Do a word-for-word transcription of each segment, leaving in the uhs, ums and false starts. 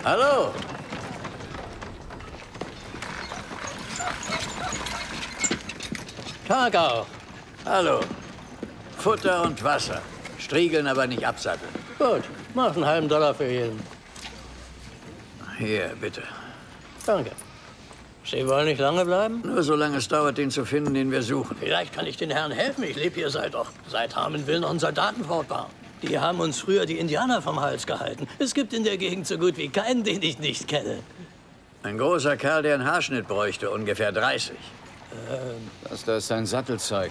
Hallo. Tag auch. Hallo. Futter und Wasser. Striegeln, aber nicht absatteln. Gut, mach einen halben Dollar für jeden. Hier, bitte. Danke. Sie wollen nicht lange bleiben? Nur solange es dauert, den zu finden, den wir suchen. Vielleicht kann ich den Herren helfen. Ich lebe hier seit doch, seit Harmonville noch ein Soldatenfort war. Die haben uns früher die Indianer vom Hals gehalten. Es gibt in der Gegend so gut wie keinen, den ich nicht kenne. Ein großer Kerl, der einen Haarschnitt bräuchte, ungefähr dreißig. Ähm. Das da ist sein Sattelzeug.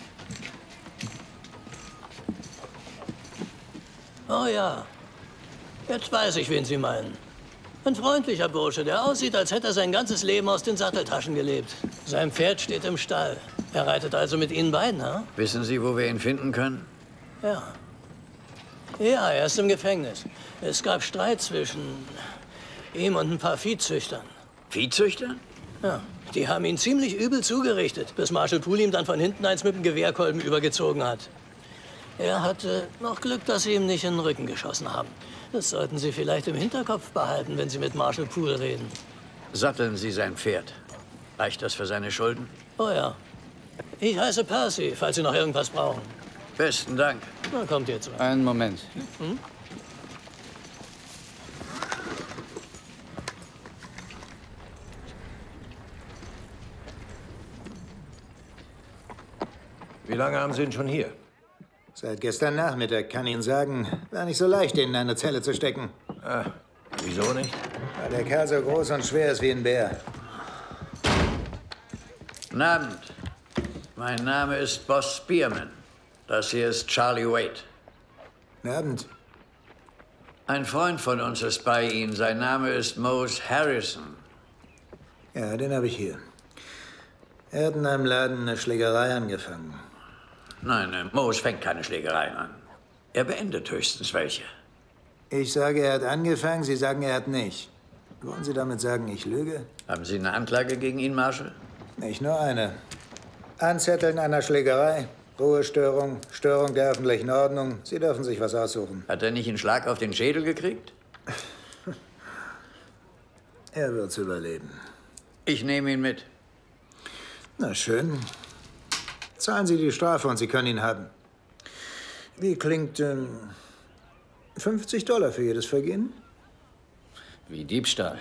Oh ja. Jetzt weiß ich, wen Sie meinen. Ein freundlicher Bursche, der aussieht, als hätte er sein ganzes Leben aus den Satteltaschen gelebt. Sein Pferd steht im Stall. Er reitet also mit Ihnen beiden, ha? Wissen Sie, wo wir ihn finden können? Ja. Ja, er ist im Gefängnis. Es gab Streit zwischen ihm und ein paar Viehzüchtern. Viehzüchtern? Ja. Die haben ihn ziemlich übel zugerichtet, bis Marshal Poole ihm dann von hinten eins mit dem Gewehrkolben übergezogen hat. Er hatte noch Glück, dass sie ihm nicht in den Rücken geschossen haben. Das sollten Sie vielleicht im Hinterkopf behalten, wenn Sie mit Marshal Poole reden. Satteln Sie sein Pferd. Reicht das für seine Schulden? Oh ja. Ich heiße Percy, falls Sie noch irgendwas brauchen. Besten Dank. Na, kommt jetzt. Einen Moment. Hm? Wie lange haben Sie ihn schon hier? Seit gestern Nachmittag, kann Ihnen sagen, war nicht so leicht, ihn in eine Zelle zu stecken. Ah, wieso nicht? Weil der Kerl so groß und schwer ist wie ein Bär. Guten Abend. Mein Name ist Boss Spearman. Das hier ist Charlie Wade. Guten Abend. Ein Freund von uns ist bei Ihnen. Sein Name ist Mose Harrison. Ja, den habe ich hier. Er hat in einem Laden eine Schlägerei angefangen. Nein, äh, Mose fängt keine Schlägereien an. Er beendet höchstens welche. Ich sage, er hat angefangen, Sie sagen, er hat nicht. Wollen Sie damit sagen, ich lüge? Haben Sie eine Anklage gegen ihn, Marshal? Nicht nur eine. Anzetteln einer Schlägerei, Ruhestörung, Störung der öffentlichen Ordnung. Sie dürfen sich was aussuchen. Hat er nicht einen Schlag auf den Schädel gekriegt? Er wird's überleben. Ich nehme ihn mit. Na schön. Zahlen Sie die Strafe und Sie können ihn haben. Wie klingt ähm, fünfzig Dollar für jedes Vergehen? Wie Diebstahl.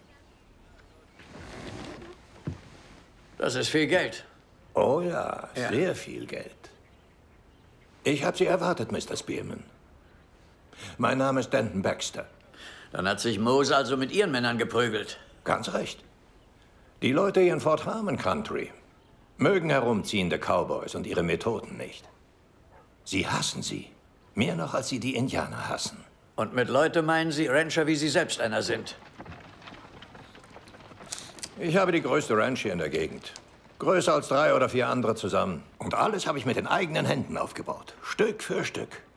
Das ist viel Geld. Oh ja, Ja. sehr viel Geld. Ich habe Sie erwartet, Mister Spearman. Mein Name ist Denton Baxter. Dann hat sich Mose also mit Ihren Männern geprügelt. Ganz recht. Die Leute hier in Fort Harmon Country mögen herumziehende Cowboys und ihre Methoden nicht. Sie hassen sie. Mehr noch, als sie die Indianer hassen. Und mit Leute meinen Sie Rancher, wie Sie selbst einer sind? Ich habe die größte Ranch hier in der Gegend. Größer als drei oder vier andere zusammen. Und alles habe ich mit den eigenen Händen aufgebaut. Stück für Stück.